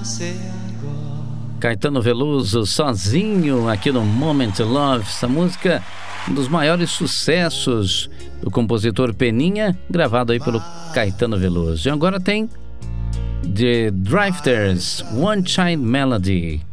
Caetano Veloso, sozinho, aqui no Moment Love. Essa música, um dos maiores sucessos do compositor Peninha, gravado aí pelo Caetano Veloso. E agora tem The Drifters, One Child Melody.